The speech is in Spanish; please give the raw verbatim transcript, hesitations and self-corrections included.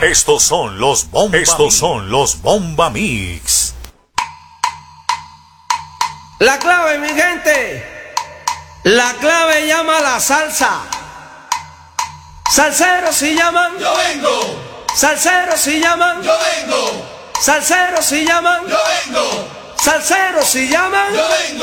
Estos son los Bomba Estos Mix. son los Bomba Mix. La clave, mi gente. La clave llama a la salsa. Salseros si llaman, yo vengo. Salseros si llaman, yo vengo. Salseros si llaman, yo vengo. Salseros si llaman, yo vengo.